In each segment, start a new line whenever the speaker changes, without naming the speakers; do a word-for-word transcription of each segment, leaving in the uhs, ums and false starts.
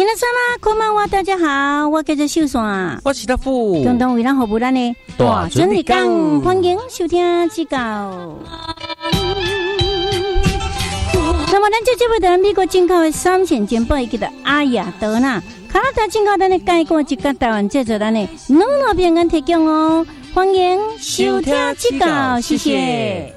皆様こんばんは，大家好，我叫做秀山，
我是大富，
共同为咱服务咱的
大准日讲，
欢迎收听指教。那么咱这节目的美国进口的三线煎包，伊叫做阿雅德纳，加拿大进口咱的介果一甲台湾制作咱的两路平安提供哦，欢迎收听指教，谢谢。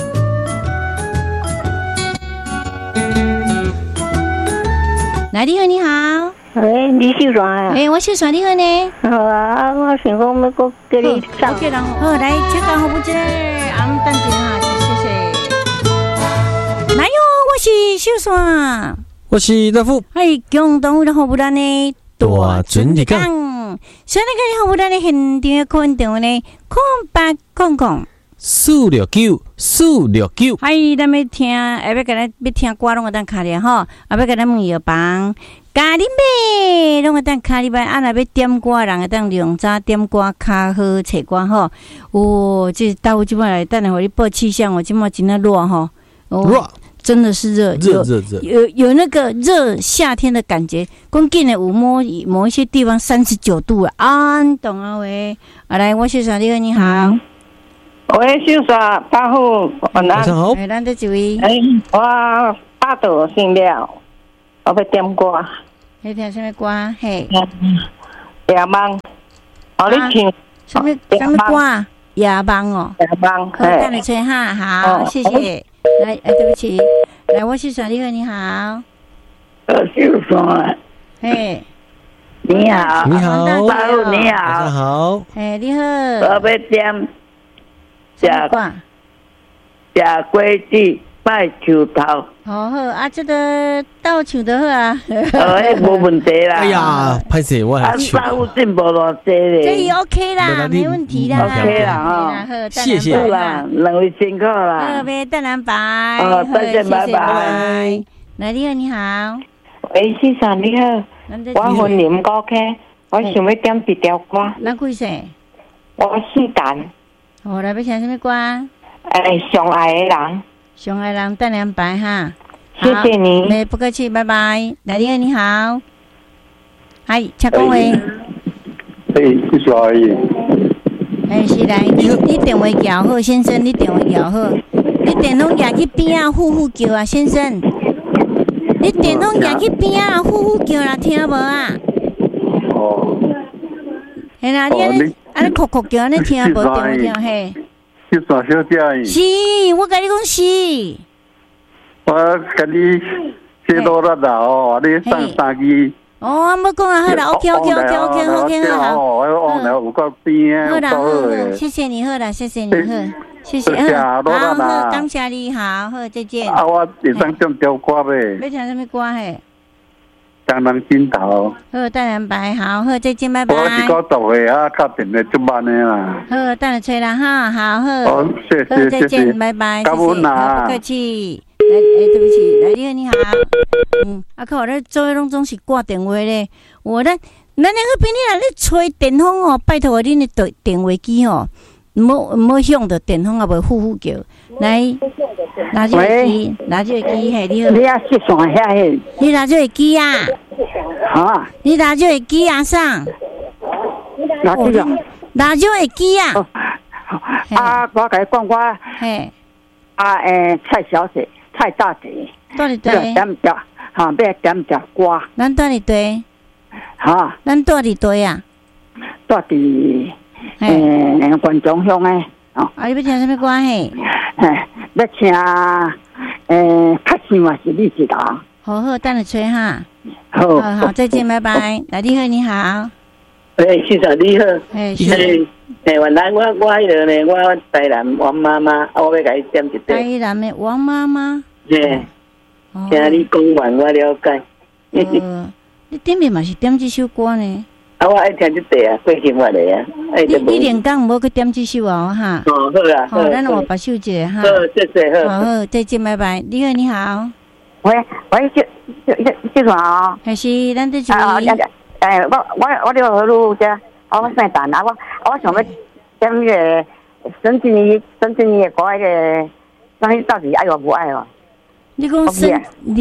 来，你好，你好。
喂，你秀爽啊？
哎，我秀爽，你好呢？
好啊，我想讲要搁叫你上。
好，好，来，请讲服务者，俺们等一下，谢谢。来哟，我是秀爽，
我是大富。
哎，共同为咱服务咱的
大准日讲。
所以那个服务咱的现场客运电话呢，空八空空。
四六九四六九，
嗨，咱要听，下要甲咱要听歌，拢有当卡咧吼，啊要甲咱问药房，咖喱妹，拢有当卡哩麦，啊若要点歌，人会当用早点歌较好找歌吼。哦，这到我即摆来，等下互你报气象，我即摆真的热吼，
热，
真的是热，
热热热，
有有那个热夏天的感觉。讲紧的有某某一些地方三十九度啊，啊，懂啊喂，啊来，我是小丽，你好。
喂，秀爽，大富，晚
晚上好。
哎，咱这一位。
哎，我八度醒了，我要点歌。
你听什么歌？嘿。
夜梦，哦，你唱
什么什么歌？夜梦哦。
夜梦，
好，等你吹哈，好，谢谢。来，哎，对不起，来，我是小丽哥，你好。
呃，秀爽。
嘿。
你好。
你好。
大富，你好。
晚上好。
嘿，你好。
我要点。
食
食果子拜树头，
好好啊，这个倒树就好啊。
哦，无问题啦。
哎呀，歹势，我还
唱。啊，有进步偌济咧。
这也 OK 啦，没问题啦。
OK 啦，
哈。
谢谢
啦，两位辛苦啦。
好，别蛋蓝白。
哦，再见，拜拜。
来，你好，你好。
喂，先生你好，我婚年过去，我想要点一条歌。
咱几岁？
我姓陈。
好，来要听什么歌？
哎，上爱的人，
上爱的人等两拜哈。
谢谢你。
没不客气，拜拜。来，你好，你好。嗨，请讲话。
哎，谢谢阿姨。
哎，是来，你你电话摇好，先生，你电话摇好。你电筒摇去边啊，呼呼叫啊，先生。你电筒摇去边啊，呼呼叫啦，听无啊？
哦。
系啦，你安尼。啊！你哭哭叫，你听无？电话听嘿。
秀爽小姐。
是，我甲你讲是。
我甲你写多啦啦哦，你上三句。
哦，冇讲啊，好啦 ，OK OK OK OK OK 好。
哦，我往来有够边啊，
好啦，好好，谢谢你，好啦，谢谢你，好，谢谢，好，好，好，感谢你，好好，再见。
啊，我会当点条歌呗。
要唱什么歌嘿？
当人镜头，
好，等人拜，好好，再见，拜拜。
我是搞导的啊，打电话就慢的啦。
好，等人吹啦哈，好好。
好，谢谢，
再见，拜拜，谢谢，不客气。来，哎，对不起，来，你好，你好。嗯，啊靠，咱做的拢总是挂电话咧。我咱咱两个边你来咧吹电风哦，拜托恁的电电话机哦，唔好唔好响着电风啊，袂呼呼叫。来，拿这个机，拿这个机，嘿，你好。
你啊，是上遐嘿？
你拿这个机啊？
啊？
你拿这个机啊？上？
拿这个？
拿这个机啊？
啊，我甲你讲，我
嘿，
啊诶，蔡小姐、蔡大姐，
到底对？
点着，哈，要点着歌。
咱到底对？
哈？咱
到底对啊？
住伫诶观众乡诶。
哦，啊，你要听什么歌嘿？
嘿，要听诶，较新嘛是你知道。
好好，等你吹哈。
好，
好好，再见，拜拜。来，你好，你好。
诶，先生你好。
诶，
是。诶，原来我我迄个呢，我台南王妈妈，我要甲你点一段。
台南的王妈妈。
嘿。听你讲完，我了解。
呃，你点面嘛是点这首歌呢？
啊，我爱听这段啊，过生活的啊。
你你连讲唔好去点这首哦哈。
哦，好啦。
好，咱我把手一下哈。
好，谢谢好。
好好，再见，拜拜。你好，你好。
喂喂，这这这这啥啊？
还是咱这是？
啊，诶，我我我了何路遮？我姓陈啊，我我想要点迄个沈静怡、沈静怡的歌，迄个，那到底爱我不爱我？
你讲沈你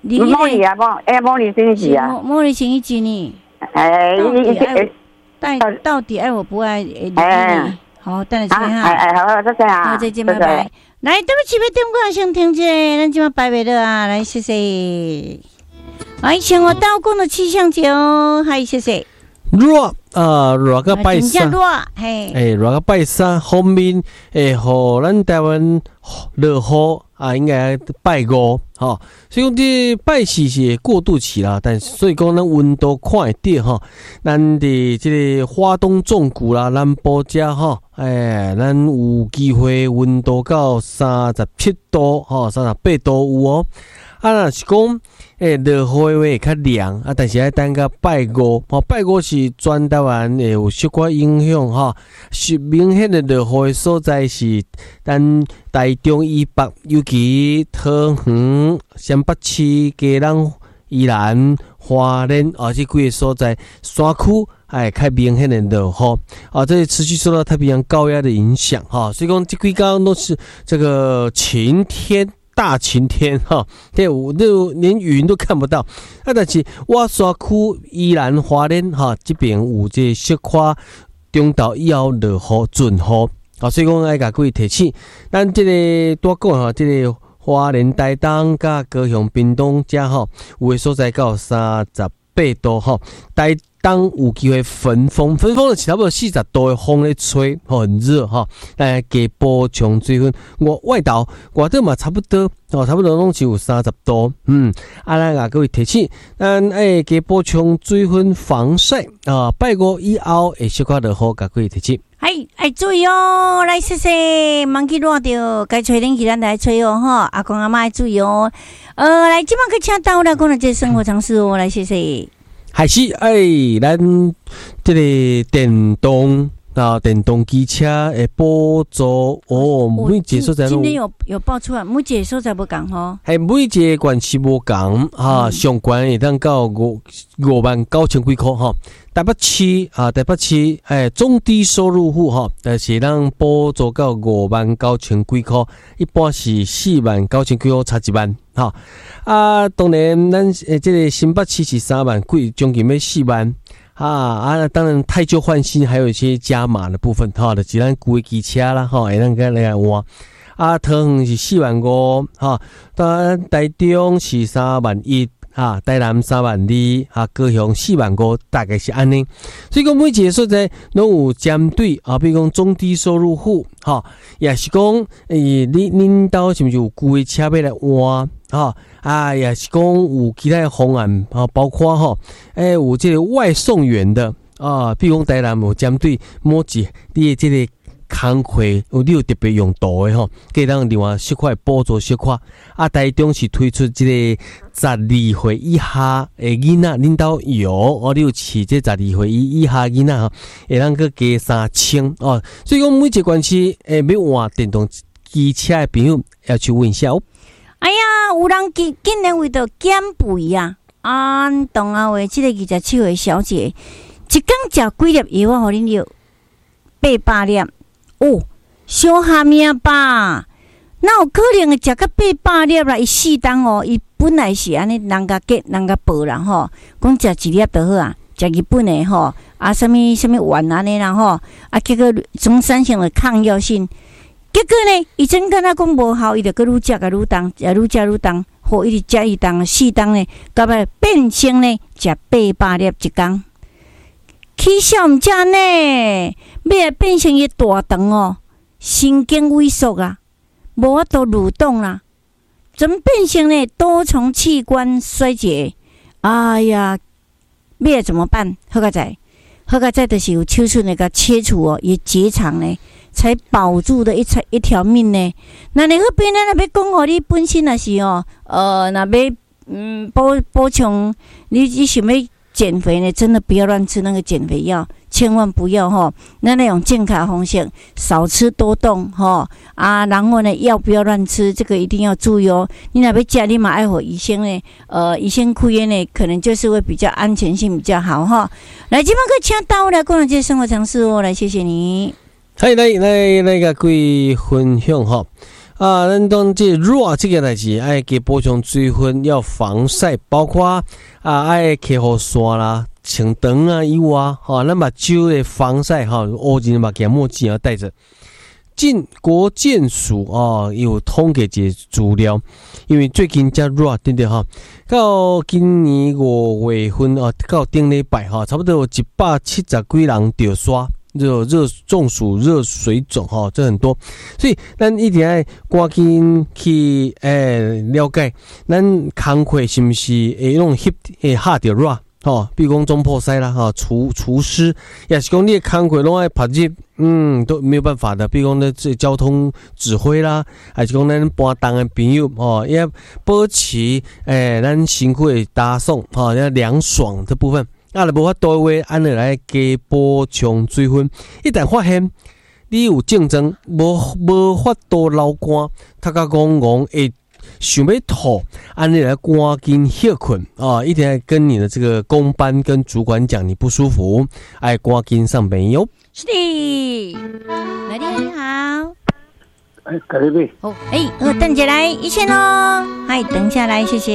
茉莉啊，茉哎茉莉星期啊，
茉莉星期呢？
哎，
到底爱到到底爱我不爱你？哎，好，等下先哈。
哎哎，好，再见啊。
好，再见，拜拜。来，对不起，别点歌，先听一下，咱今晚拜拜了啊，来谢谢。哎，请我刀工的气象节哦，嗨，谢谢。
热啊，热个拜山，
嘿，
哎，热个拜山后面，哎，和咱台湾热雨啊，应该拜五，哈，所以讲这拜四是过渡期啦，但所以讲咱温度看会到哈，咱的这个花东纵谷啦，南部遮哈，哎，咱有机会温度到三十七度，哈，三十八度有哦。啊，若是讲，诶，落雨诶话会较凉啊，但是爱等到拜五，吼，拜五是全台湾会有小可影响哈。是明显的落雨诶所在是咱台中以北，尤其桃园、新北市、基隆、宜兰、花莲啊，这几个所在山区。哎，较明显的落雨啊，这持续受到太平洋高压的影响哈，所以讲这几天都是这个晴天。大晴天哈，对，我都连云都看不到。啊，但是我山区依然花莲哈这边有这小可中昼以后落雨准雨啊，所以讲爱甲各位提醒，咱这个多讲哈，这个花莲台东甲高雄屏东遮哈，有的所在到三十八度哈，台东有机会焚风，焚风的差不多四十度的风咧吹，很热哈。来加补充水分，我外岛外岛嘛差不多哦，差不多拢是有三十度。嗯，啊，咱啊各位提醒，咱爱加补充水分防晒啊。拜五以后会小可落雨，甲各位提醒。
系，爱注意哦，来谢谢，忘记热着，该吹冷气咱来吹哦哈。阿公阿妈爱注意哦。呃，来，今晚去请到来讲了这生活常识哦，来谢谢。
还是哎，咱这个电动啊，电动机车的补助哦，每一个所在
今天有有报出来，每一个所在不共吼，
系每一个县市无共哈，上悬会当到五五万九千几块哈。台北市啊，台北市诶，中低收入户哈，但是咱补助到五万九千几块，一般是四万九千几块，差一万哈。啊，当然咱诶，这个新北市是三万几，将近要四万。啊啊，当然汰旧换新，还有一些加码的部分哈，就是咱旧的机车啦哈，会当个来换。啊，桃园是四万五哈，当然台中是三万一。啊，台南三万二，啊，高雄四万五，大概是安尼。所以讲每一个所在拢有针对啊，比如讲中低收入户，哈，也是讲诶，你恁兜是毋是有旧的车要来换？哈啊，也是讲有其他的方案啊，包括哈，诶，有这个外送员的啊，比如讲台南有针对某一你的这个。工课有你有特别用途的吼，可以让另外小块补助小块。啊，台中是推出这个十二岁以下的囡仔，恁兜有哦，你有饲这十二岁以下囡仔吼，会当个加三千哦。所以讲每一个县市诶，要换电动机车的朋友要去问一下哦。
哎呀，有人竟竟然为着减肥啊！啊，东啊话，这个二十七岁小姐，一工食几粒药啊？互恁药八百粒。哦，小虾米吧？那有可能会食到八百粒啦？伊四当哦，伊本来是安尼，人家给人家报啦吼，讲食一粒就好啊，食日本的吼，啊，什么什么丸安尼啦吼，啊，结果中山性的抗药性，结果呢，伊真敢若讲无效，伊就搁愈食个愈重，也愈食愈重，好，伊直食一当四当呢，到尾变成呢食八百粒一工。起笑毋食呢，要来变成一大肠哦，神经萎缩啊，无法度蠕动啦，怎么变成呢多重器官衰竭？哎呀，要来怎么办？好个在，好个在就是有手术那个切除哦，也结肠呢，才保住的一条一条命呢。那你那边呢？那要讲哦，你本身也是哦，呃，那要嗯补补充，你你想要。减肥呢，真的不要乱吃那个减肥药，千万不要哈。那那种健康风险，少吃多动哈啊。然后呢，药不要乱吃，这个一定要注意哦。你那边家里嘛爱火医生呢，呃，医生开药呢，可能就是会比较安全性比较好哈。来，今晚可请到来讲这些生活常识哦，来谢谢你。
嗨，来来来个各位分享哈。 啊，咱讲这热这个代志，爱给补充水分，要防晒，包括啊爱开雨伞啦、穿长啊衣啊，哈，咱把酒的防晒哈，乌金把眼墨镜要带着。进国健署哦，有统计一个资料，因为最近遮热，对不对哈？到今年五月份哦，到顶礼拜哈，差不多有一百七十几人着刷热热中暑、热水肿哈，这很多，所以咱一定要赶紧去诶了解，咱工课是不是会用翕会下着热？哦，比如讲中破塞啦，哈、哦，厨厨师，也是讲你的工课拢爱拍热，嗯，都没有办法的。比如讲呢，这交通指挥啦，还是讲咱搬动的朋友哦，要保持诶，咱身躯的打爽，哈、哦，要凉爽的部分。啊，无法度话，安尼来加补充水分。一旦发现你有竞争，无无法度流汗，他甲讲讲会。想要吐，按你来赶紧休困啊！一定要跟你的这个公班跟主管讲你不舒服，哎，赶紧上班哟。
是的，来电你好，
哎，改变。
哦，哎，呃，等下来一线哦，哎，等下来，谢谢。